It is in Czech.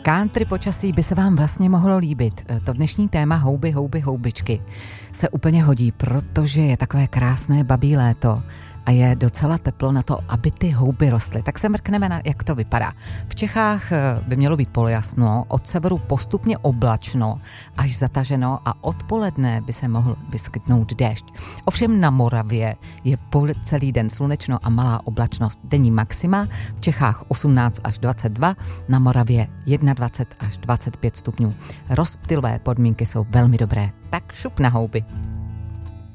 Country počasí by se vám vlastně mohlo líbit. To dnešní téma houby, houbičky se úplně hodí, protože je takové krásné babí léto a je docela teplo na to, aby ty houby rostly. Tak se mrkneme na, jak to vypadá. V Čechách by mělo být polojasno, od severu postupně oblačno až zataženo a odpoledne by se mohl vyskytnout déšť. Ovšem na Moravě je celý den slunečno a malá oblačnost. Denní maxima v Čechách 18 až 22, na Moravě 21 až 25 stupňů. Rozptylové podmínky jsou velmi dobré. Tak šup na houby.